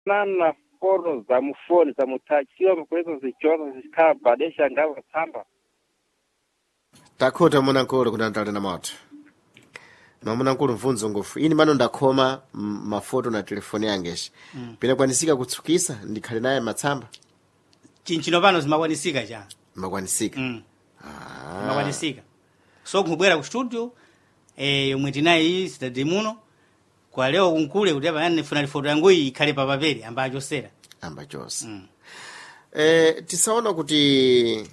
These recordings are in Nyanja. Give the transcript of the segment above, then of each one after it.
na foto za mufoni za mutachiwa mkwezo zichona zikaba desha ngawa tsamba. Takhota munankulu kunantale na moto. Mamunankulu mvunzo ngofu. Ini mano ndakoma mafoto na telefoni yangeshi. Pina kwanisika kutsukisa ndikhale naye matsamba. Chinchino pano zimakwanisika cha. Makwanisika. Makwanisika. So kumubwera ku studio yomwe tinayi iyi sitade muno kwa leo kunkule kuti apa nifuna foto yangu iyi ikhale pa papeli ambachosera. Ambachose. Tisaona kuti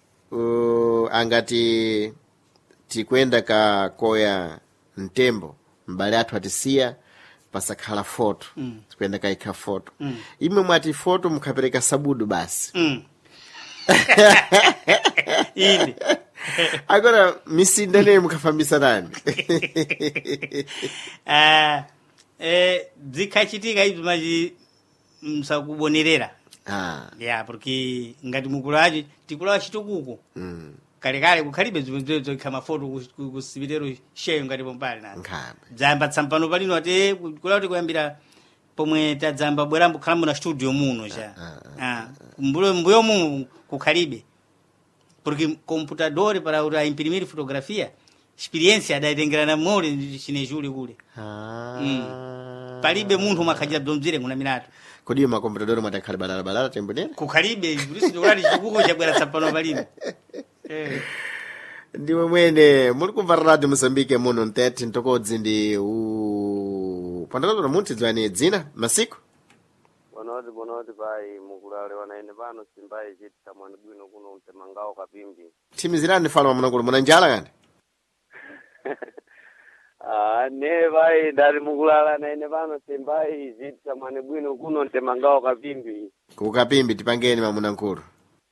angati tikwenda kakoya Ntembo mbale athu atisiya pasakhala foto. Tikwenda kaika foto. Imwe mwati foto mukhapereka sabudu basi. Ine. Agora misinda ne mukafambisa nani. Zikhachitika izo maji msakubonerera. Ya porque ngati mukulaji tikulawa chitukuko. Kale kukhalibe zimwe kama foto kusibitero sheyo ngati pompali nani. Dzamba tsampano palino ate kulawa tikuyambira pomwe tadzamba bwerambo khalambo na studio muno cha. Mbuyo mu kukhalibe. Porque computador para imprimir fotografia, experiência adaitengera na mole chine juli kule. Palibe munthu makhajira bdomzire kuna minato. Kodi ma computador matakhale balala tembonera? Kukhalibe bulisi dolari chikuko chabwera tsapano palino. Ndiwe mwene muri kumva radio Mozambique muno ntete ntokodzi ndi pandakazona munthu dzwane dzina masiku. Bonoti bai mukulale wanaene bano simbai chita mwana bwino kuno mtemangao kapimbi. Timizirani falo munakulu muna njala kandi? Ne bai ndari mukulala naene bano simbai chita mwana bwino kuno mtemangao kapimbi. Kukapimbi tipangeni mamunankulu.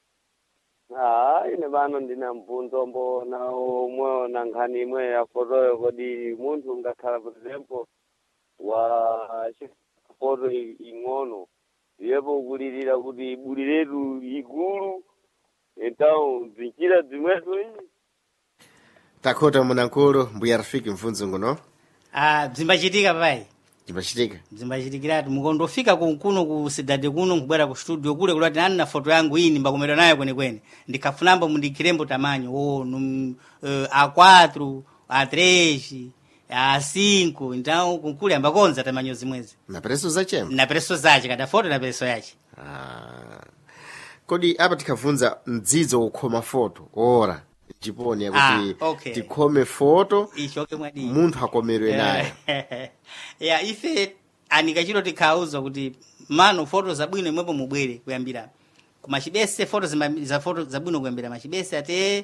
Ine bano ndina mpunzombo na umwe na nkhani imwe ya fotoyo kodi munthu ngakhala for example wa foto ing'ono. Yepo kulirira kuti buliretu igulu então zinjira zimwezo iyi. Takhota munankulu mbuya rafiki mfunzo ngono. Zimbachitika pai. Zimbachitikiratu mukondofika kuno ku sidade kuno kubwera ku studio kule kulati nani na foto yangu iyi mbakomera nayo kwene ndikafunamba mundikirembo tamanyo A4 A3 A5 então kunkule ambakonza tamanyo zimwezi na preso zachema na preso zache kada foto na preso yache. Kodi apa tikavunza mdzidzo ukhoma foto ora chiponi yakuti tikhome foto ichoke mwadi munthu akomerwe naye. Ya ife anikachiro tikhauza kuti mano foto zabwino imwepo mubwere kuyambira kumachibese foto za foto zabwino kuyambira machibese ate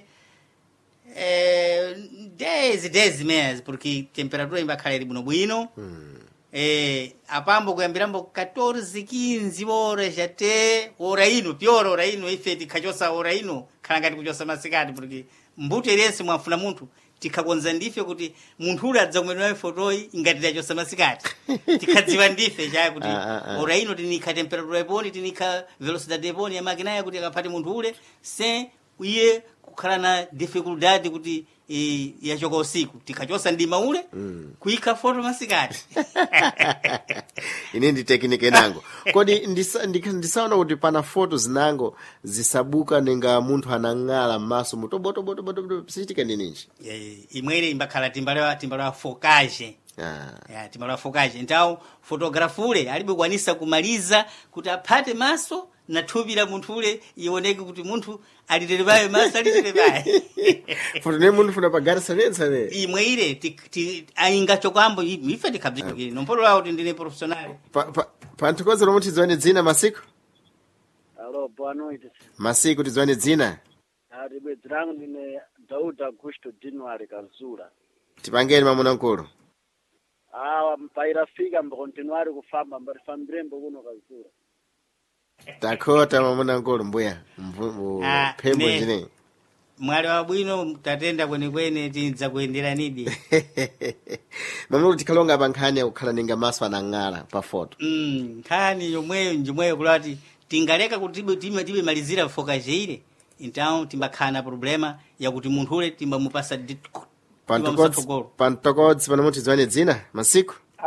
days meas porque temperatura imbakhala iri bwino apambo kuyambirambo 14-15 horas ate ora ino piora ora ino ife tikhachosa ora ino khala ngati kuchosa masikati porque mbuto irense mwafuna munthu tikhakonza ndife kuti munthu ule adza kumene nayo fotoyi ngati tachosa masikati tikhadziwa ndife chaya kuti ora ino tinikha temperatura iponi tinikha velocidade iponi ya makina ya kuti akaphati munthu ule se iye kukhala na difficulty kuti yachoka usiku tikachosa ndima ule kuika foto masikati. Ine ndi teknike nango. Kodi ndisaona kuti pana foto zinango zisabuka ninga munthu anang'ala maso mutoboto sichitika ninji. Imwere imbakhala timbalewa focage. Timbalewa focage. Então fotografure alibe kwanisa kumaliza kuti aphate maso na thupi la munthu ule ioneke kuti munthu aliterebaye maso aliterebaye. Foto ne munthu funa pagara sane. Imweire aingachokambo ife tikabzikire. Nompolo lao ndine professional. Panthokoza lomuthi dzwane dzina masiku? Alo boa noite. Masiku tidzwane dzina? Bwezi langu ndine Daudi Augusto January Kazula. Tipangeni mamunankulu. Mpairafika mbakontinuari kufamba mbarifambirembo kuno Kazula. Takhota mamunankulu mbuya phembo jine. Mwali wa bwino tatenda kwene tidza kuendera nidi. Mamunankulu tikhalonga pa nkhani yakukhala ninga maso anang'ala pa foto. Nkhani yomweyo kulati tingaleka kuti tibe malizira focage ile. Então timbakhala na problema yakuti munthu ule timbamupasa Pantokodzi panamuthi dzwane dzina masiku? Alo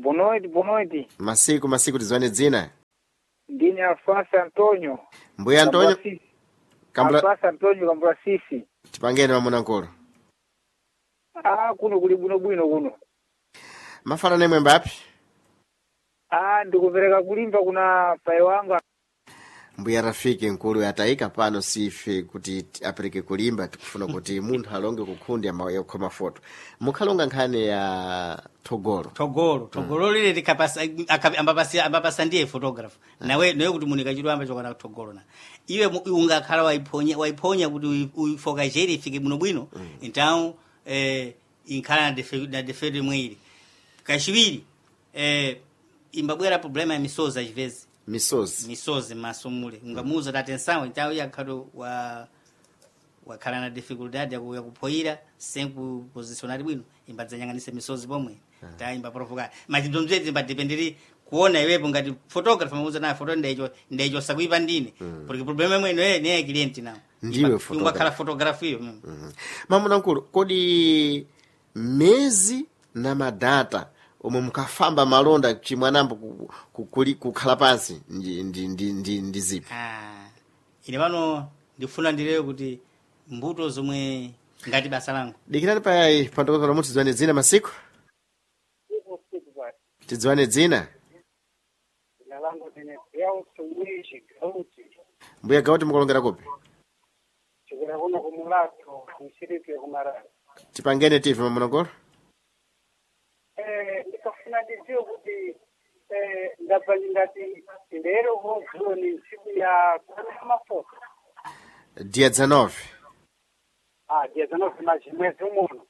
bonoiti. masiku tidziwane dzina. Ndine Alfonso Antonio. Mbuya Antonio Alfonso Antonio Kambula Sisi. tipangeni mamunankolo. Kuno kuli bwino kuno. Mafana nemwe mbapi? Ndikupereka kulimba kuna pai wanga. Mbuya Rafiki nkulu ataika pano sife kuti apereke kulimba tikufuna kuti munthu alonge kukhundi yakhoma foto. Mukhalonga nkhani ya Togolo lile likapasa ambapasa ndiye photographer. Nawe kuti munika chitu amba chokana Togolo na. Iwe ungakhala waiponya kuti uifoka jeri ifike bwino. Então inkhala na defende mwili. Kashibiri imbabwera problema ya misozi achivezi. Misozi masomule ungamuza tatensawo então yakhalo wakhala na dificuldade ya kupoira sem kuposicionar bwino imbadzanyanganise misozi pomwe ta imba provocar mas ndomzeti imbadependeri kuona iwepo ngati photographer muza na photo ndejo sakuipa ndine porque problema mwene ne client nawo ndiwe ungakhala photography yo mamuna nkulu kodi mezi na madata omwe mukafamba malonda chimwanambo kukhala pansi ndi zipi? Ine pano ndifuna ndilewe kuti mbuto zomwe ngati basa langu dikirani pandokozo la muti tidziwane dzina masiku? Tidziwane dzina? Mbuya Gauti mukulongera kupi? Tipangene TV mamunangolo? Ndikafuna ndiziwe kuti ndabva ngati ndero hozo ni siku ya kuona foto. Dia 19. Dia 19 mwezi umono.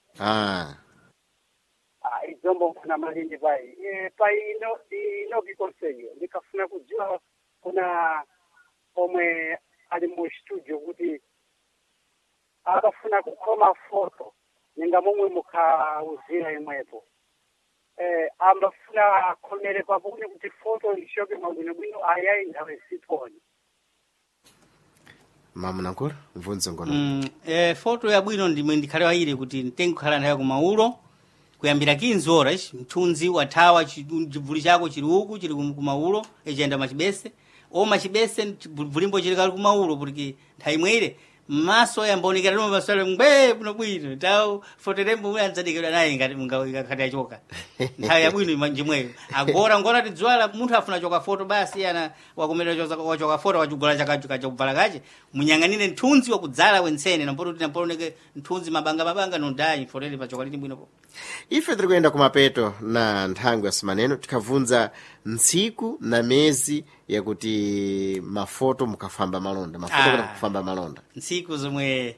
Izombo kuna malindi pai. Pai ino bikonseyo. Ndikafuna kujua kuna omwe ali mu studio kuti akafuna kukoma foto. Ninga momwe mukauzira imwepo. Ambafuna konere pabune kuti foto ishoke mabwino ayayi ndawe sitoni. Mamunangolo mvunzo ngono. Foto ya bwino ndimwe ndikhale waire kuti ntengukhala nayo kumaulo kuyambira 15 horas mthunzi wathawa chivuli chako chili uku chili kumaulo echenda machibese machibese vulimbo chili kali kumaulo porque nthawi imweire maso yambonikira no basale ngbe bwino tawo foterembo uyanzadikira naye ngati ngakati achoka nthawi ya bwino manjimweyo agora ngora tidzwala munthu afuna choka foto basi ana wakomera choka foto wachugola chakubvala kache munyang'anire nthunzi wakudzala wensene namponeke nthunzi mabanga nondai fotere pachoka liti bwino po. Ife tiri kuyenda kumapeto na nthangu ya simaneno tikavunza ntsiku na mezi yakuti mafoto mukafamba malonda kufamba malonda ntsiku zomwe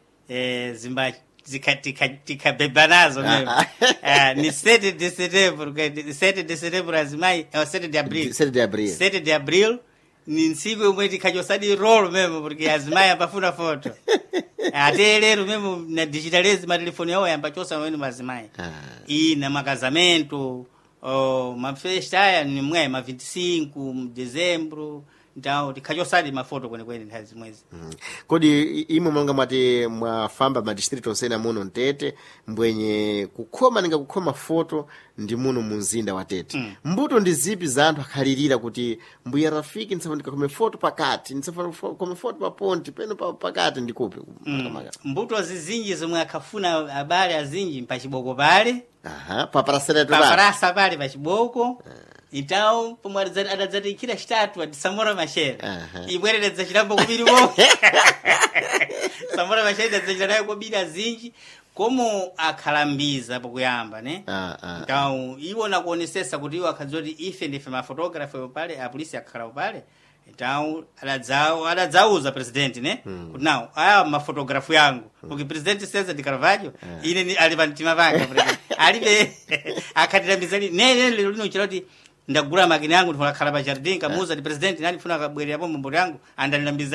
tikabeba nazo ni 7 de setembro azimai 7 de abril ni ntsiku yomwe tikhachosadi rolo memo porque azimai ambafuna foto ate lero memo na digitalize matelefoni yao yambachosa wenu mazimai na makazamento mafesta haya ni mwe ma 25 dezembro então tikhachosadi mafoto kwenekwene nthawi zimwezi. Kodi imwe mwanga mwati mwafamba madistrict onsena muno Ntete mbwenye kukhoma ninga kukhoma foto ndi muno munzinda wa Tete. Mbuto ndi zipi za anthu akhalirira kuti Mbuya Rafiki ntsafuna ndikakome foto pakati ntsafuna kome foto pa ponti peno pakati ndikupe mbuto zizinji zomwe akhafuna abale azinji mpachiboko pale paparasa pale pachiboko. Então, pomwe adadzatikira chitatu atisamora mashera ibwereredza chilambo kubiri mo samora mashera adzachita nayo kubiri azinji como akhalambiza pakuyamba ne então iwona kuonesesa kuti iwo akhadzoti ife ndife mafotografer pale apolisi akhala pale então adadzauza president ne kuti nawo aya mafotografu yangu porque president Cesar de Carvalho ine ali pantima panga alibe akatilambiza ne lero lino chiroti ndagula makina yangu ndifuna khala pa jardin kamuza di president nani funa kabwerera pombo yangu andanilambiza lini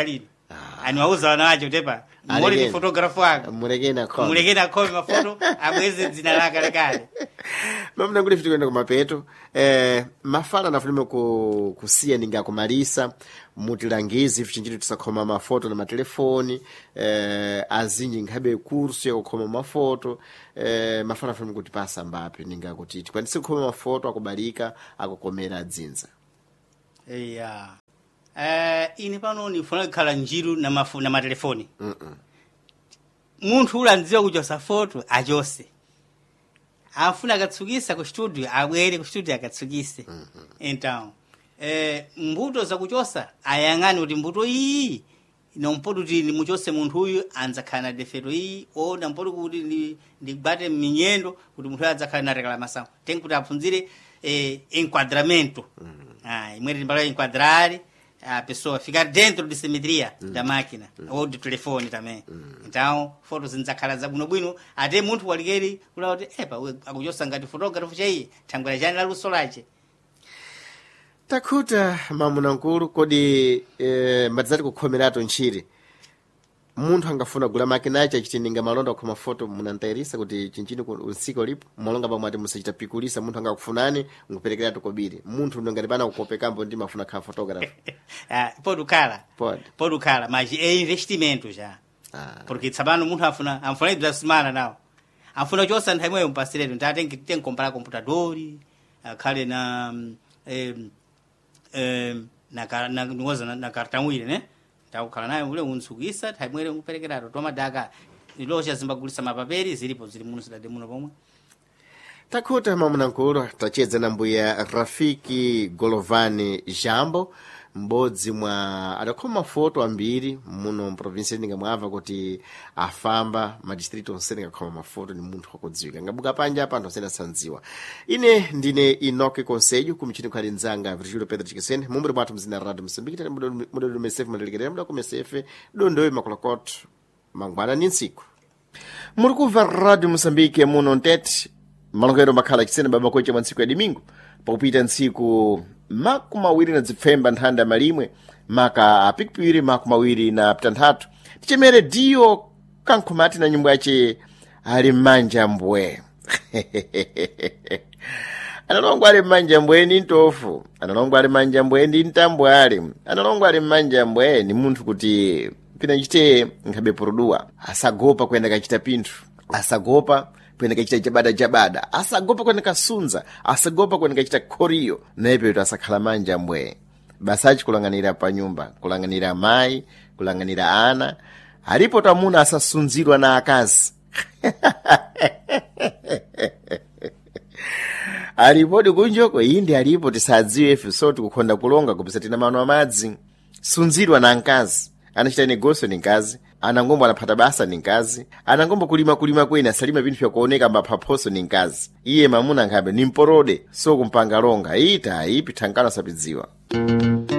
aniwauza wana wacho tepa moli ni photograph wako mulekeni akhome mafoto abweze dzina lake lekale. Mamuna kuti fitikwenda kumapeto mafala nafunime kusiya ningakumalisa mutilangizi fichinjiri tisakhoma mafoto na matelefoni azinji nkhabe kursu yakukhoma mafoto mafala nafunime kuti pasa mbapi ningakuti tikwanise kukhoma mafoto akubalika akukomera dzinza. Yeah. Ini pano nifuna kukhala njiru na matelefoni. Munthu ulandziwa kuchosa foto achose. Afuna akatsukisa ku studio abwere ku studio akatsukise. Então, mbuto za kuchosa ayang'ani kuti mbuto iyi inompoto kuti muchose munthu uyu anzakhana defeto iyi ona mpoto kuti ndibate minyendo kuti munthu anzakhana na reclamação. Tem kuti apfunzire enquadramento. Imwe timbalo enquadrare a pessoa ficar dentro de simetria da máquina ou do telefone também. Então, fotos nzakhala zabwinobwino ate munthu walikeri kula kuti akuchosa ngati fotógrafo chaiye thangwera chani la luso lace. Takhuta mamuna nkulu kodi madzati kukhomerato ntchire munthu angafuna kugula makina yace achitininga malonda kukhoma foto munantayirisa kuti chinchini unsiko lipo malonga pamwe ati musachita pikulisa munthu angakufunani nguperekeratu kobiri munthu ngati pana kukopekambo ndi mafuna kha photographer. Pode ukhala mas é investimento já. Porque tsapano munthu afuna ibza semana nawo afuna chosa nthawi imweyo mpasiretu nta tem que comprar computadori akhale na kartamwire ne takukhala nayo ule unsukisa thaimwere ukuperekeratu tomadaka ilosha zimbagulisa mapaperi zilipo zili muno sidade muno pomwe. Takhuta mamuna nkulu tachedza na mbuya Rafiki Golovani Jambo m'bodzi mwa adakhoma mafoto ambiri muno mprovinsi ninga mwava kuti afamba madistrito onse ningakhoma mafoto ni munthu wakudziwika ngabuka panja apa anthu osene asandziwa. Ine ndine Inoke Konsejo kumichini khali nzanga Virgilio Pedro Chikisene mumbiri mwathu mzina Radio Msambiki mudodo mesefe madelekedera muda kumesefe dondowe makolokot mangwana ni nsiku muri kuva Radio Msambiki muno ntete malongero makhala chisene baba kweche mwansiku ya dimingo pakupita nsiku makumawiri na zipfemba nthanda malimwe maka apikipiri makumawiri na ptanthatu tichemere diyo kankhumati na nyimbo yace ali mmanja mbwe. Analongwa ali mmanja mbwe ni ntofu, analongwa ali mmanja mbwe ndi ntambwale, analongwa ali mmanja mbwe ni munthu kuti pina chite nkhabe porudua asagopa kwenda kachita pinthu asagopa kwenda kachita jabada asagopa kwenda kasunza asagopa kwenda kachita khoriyo nayepeto asakhala manja mbwe basachi kulanganira pa nyumba kulanganira mai kulanganira ana alipo tamuna asasunzirwa na akazi. Alipodi kunjoko indi alipo tisadziwe ife soti kukhonda kulonga kupisa tina mano amadzi sunzirwa na nkazi anachita negoso ni nkazi anangombo anaphata basa ni nkazi anangombo kulima kwene asalima vinthu vyakuoneka mbaphaposo ni nkazi iye mamuna nkhabe ni mporode so kumpanga longa ita ipi thankano sapidziwa.